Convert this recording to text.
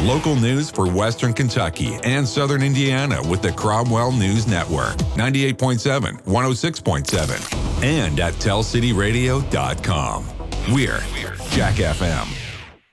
Local news for Western Kentucky and Southern Indiana with the Cromwell News Network. 98.7, 106.7, and at tellcityradio.com. We're Jack FM.